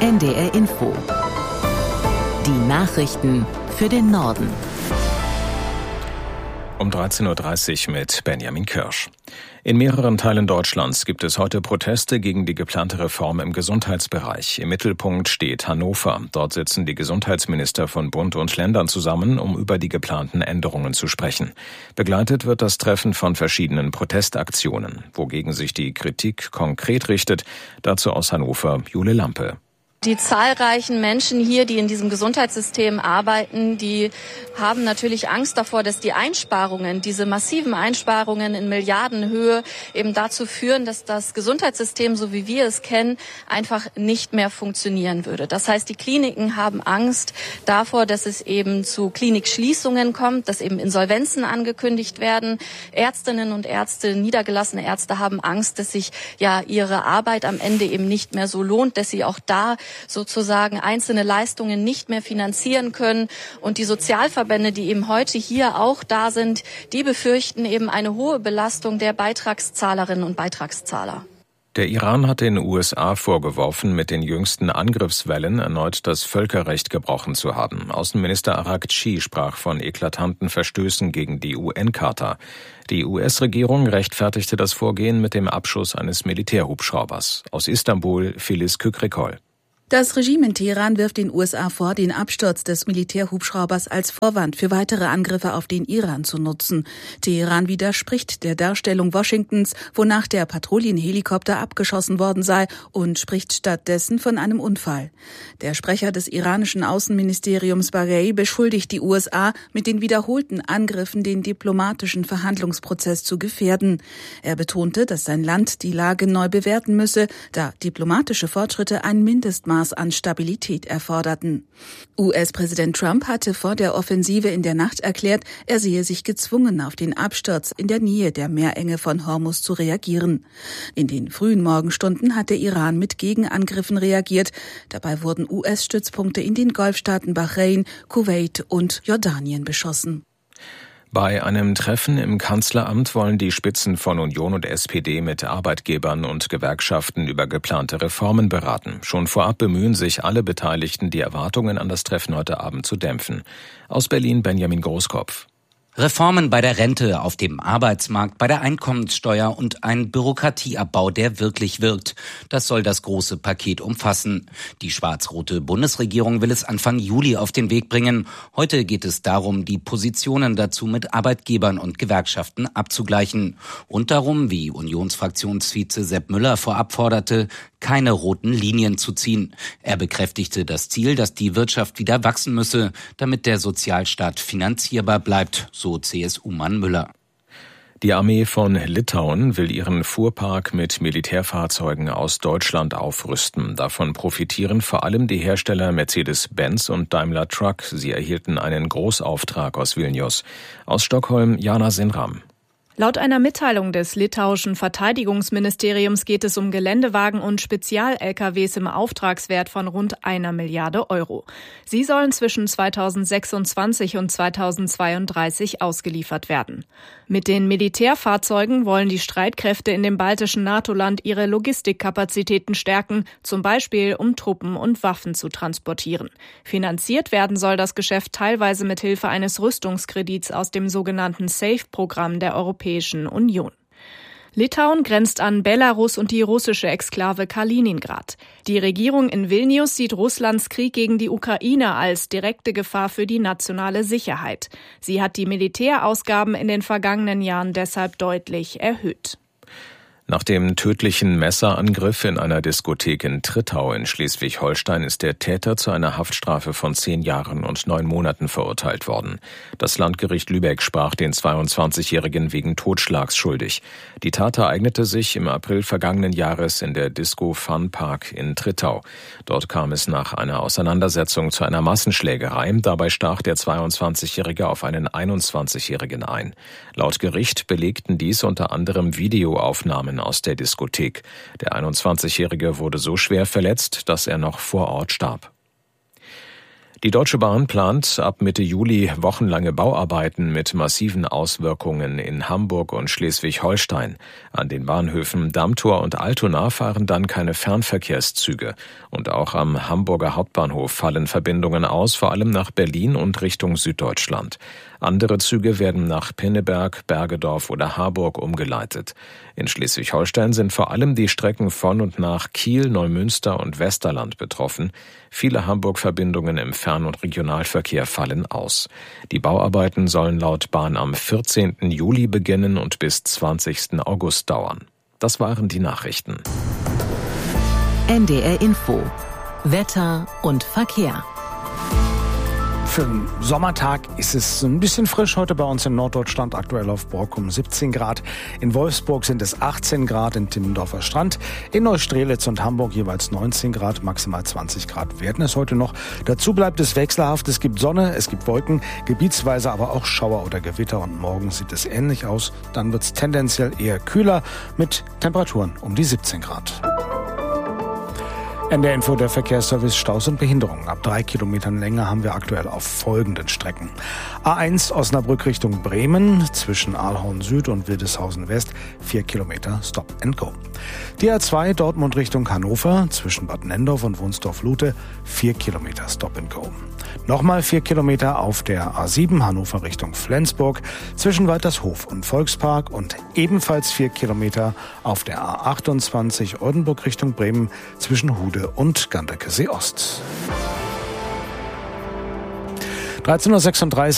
NDR Info. Die Nachrichten für den Norden. Um 13.30 Uhr mit Benjamin Kirsch. In mehreren Teilen Deutschlands gibt es heute Proteste gegen die geplante Reform im Gesundheitsbereich. Im Mittelpunkt steht Hannover. Dort sitzen die Gesundheitsminister von Bund und Ländern zusammen, um über die geplanten Änderungen zu sprechen. Begleitet wird das Treffen von verschiedenen Protestaktionen. Wogegen sich die Kritik konkret richtet, dazu aus Hannover Jule Lampe. Die zahlreichen Menschen hier, die in diesem Gesundheitssystem arbeiten, die haben natürlich Angst davor, dass die Einsparungen, diese massiven Einsparungen in Milliardenhöhe eben dazu führen, dass das Gesundheitssystem, so wie wir es kennen, einfach nicht mehr funktionieren würde. Das heißt, die Kliniken haben Angst davor, dass es eben zu Klinikschließungen kommt, dass eben Insolvenzen angekündigt werden. Ärztinnen und Ärzte, niedergelassene Ärzte haben Angst, dass sich ja ihre Arbeit am Ende eben nicht mehr so lohnt, dass sie auch da sozusagen einzelne Leistungen nicht mehr finanzieren können. Und die Sozialverbände, die eben heute hier auch da sind, die befürchten eben eine hohe Belastung der Beitragszahlerinnen und Beitragszahler. Der Iran hat den USA vorgeworfen, mit den jüngsten Angriffswellen erneut das Völkerrecht gebrochen zu haben. Außenminister Araghchi sprach von eklatanten Verstößen gegen die UN-Charta. Die US-Regierung rechtfertigte das Vorgehen mit dem Abschuss eines Militärhubschraubers. Aus Istanbul Filiz Kükrikol. Das Regime in Teheran wirft den USA vor, den Absturz des Militärhubschraubers als Vorwand für weitere Angriffe auf den Iran zu nutzen. Teheran widerspricht der Darstellung Washingtons, wonach der Patrouillenhelikopter abgeschossen worden sei, und spricht stattdessen von einem Unfall. Der Sprecher des iranischen Außenministeriums Baghei beschuldigt die USA, mit den wiederholten Angriffen den diplomatischen Verhandlungsprozess zu gefährden. Er betonte, dass sein Land die Lage neu bewerten müsse, da diplomatische Fortschritte ein Mindestmaß an Stabilität erforderten. US-Präsident Trump hatte vor der Offensive in der Nacht erklärt, er sehe sich gezwungen, auf den Absturz in der Nähe der Meerenge von Hormuz zu reagieren. In den frühen Morgenstunden hat der Iran mit Gegenangriffen reagiert. Dabei wurden US-Stützpunkte in den Golfstaaten Bahrain, Kuwait und Jordanien beschossen. Bei einem Treffen im Kanzleramt wollen die Spitzen von Union und SPD mit Arbeitgebern und Gewerkschaften über geplante Reformen beraten. Schon vorab bemühen sich alle Beteiligten, die Erwartungen an das Treffen heute Abend zu dämpfen. Aus Berlin Benjamin Großkopf. Reformen bei der Rente, auf dem Arbeitsmarkt, bei der Einkommenssteuer und ein Bürokratieabbau, der wirklich wirkt. Das soll das große Paket umfassen. Die schwarz-rote Bundesregierung will es Anfang Juli auf den Weg bringen. Heute geht es darum, die Positionen dazu mit Arbeitgebern und Gewerkschaften abzugleichen. Und darum, wie Unionsfraktionsvize Sepp Müller vorab forderte, keine roten Linien zu ziehen. Er bekräftigte das Ziel, dass die Wirtschaft wieder wachsen müsse, damit der Sozialstaat finanzierbar bleibt, so CSU-Mann Müller. Die Armee von Litauen will ihren Fuhrpark mit Militärfahrzeugen aus Deutschland aufrüsten. Davon profitieren vor allem die Hersteller Mercedes-Benz und Daimler Truck. Sie erhielten einen Großauftrag aus Vilnius. Aus Stockholm Jana Sinram. Laut einer Mitteilung des litauischen Verteidigungsministeriums geht es um Geländewagen und Spezial-LKWs im Auftragswert von rund 1 Milliarde Euro. Sie sollen zwischen 2026 und 2032 ausgeliefert werden. Mit den Militärfahrzeugen wollen die Streitkräfte in dem baltischen NATO-Land ihre Logistikkapazitäten stärken, zum Beispiel um Truppen und Waffen zu transportieren. Finanziert werden soll das Geschäft teilweise mit Hilfe eines Rüstungskredits aus dem sogenannten SAFE-Programm der Europäischen Union. Litauen grenzt an Belarus und die russische Exklave Kaliningrad. Die Regierung in Vilnius sieht Russlands Krieg gegen die Ukraine als direkte Gefahr für die nationale Sicherheit. Sie hat die Militärausgaben in den vergangenen Jahren deshalb deutlich erhöht. Nach dem tödlichen Messerangriff in einer Diskothek in Trittau in Schleswig-Holstein ist der Täter zu einer Haftstrafe von 10 Jahren und 9 Monaten verurteilt worden. Das Landgericht Lübeck sprach den 22-Jährigen wegen Totschlags schuldig. Die Tat ereignete sich im April vergangenen Jahres in der Disco Fun Park in Trittau. Dort kam es nach einer Auseinandersetzung zu einer Massenschlägerei. Dabei stach der 22-Jährige auf einen 21-Jährigen ein. Laut Gericht belegten dies unter anderem Videoaufnahmen aus der Diskothek. Der 21-Jährige wurde so schwer verletzt, dass er noch vor Ort starb. Die Deutsche Bahn plant ab Mitte Juli wochenlange Bauarbeiten mit massiven Auswirkungen in Hamburg und Schleswig-Holstein. An den Bahnhöfen Dammtor und Altona fahren dann keine Fernverkehrszüge. Und auch am Hamburger Hauptbahnhof fallen Verbindungen aus, vor allem nach Berlin und Richtung Süddeutschland. Andere Züge werden nach Pinneberg, Bergedorf oder Harburg umgeleitet. In Schleswig-Holstein sind vor allem die Strecken von und nach Kiel, Neumünster und Westerland betroffen. Viele Hamburg-Verbindungen im Fern- und Regionalverkehr fallen aus. Die Bauarbeiten sollen laut Bahn am 14. Juli beginnen und bis 20. August dauern. Das waren die Nachrichten. NDR Info. Wetter und Verkehr. Für den Sommertag ist es ein bisschen frisch heute bei uns in Norddeutschland, aktuell auf Borkum 17 Grad. In Wolfsburg sind es 18 Grad, in Timmendorfer Strand. In Neustrelitz und Hamburg jeweils 19 Grad, maximal 20 Grad werden es heute noch. Dazu bleibt es wechselhaft, es gibt Sonne, es gibt Wolken, gebietsweise aber auch Schauer oder Gewitter und morgen sieht es ähnlich aus. Dann wird es tendenziell eher kühler mit Temperaturen um die 17 Grad. NDR Info, der Verkehrsservice, Staus und Behinderungen. Ab 3 Kilometern Länge haben wir aktuell auf folgenden Strecken. A1 Osnabrück Richtung Bremen, zwischen Aalhorn Süd und Wildeshausen West, 4 Kilometer Stop and Go. Die A2 Dortmund Richtung Hannover, zwischen Bad Nendorf und Wunsdorf-Lute, 4 Kilometer Stop and Go. Nochmal 4 Kilometer auf der A7 Hannover Richtung Flensburg, zwischen Waltershof und Volkspark und ebenfalls 4 Kilometer auf der A28 Oldenburg Richtung Bremen, zwischen Hude und Ganderkesee Ost. 13:36 Uhr.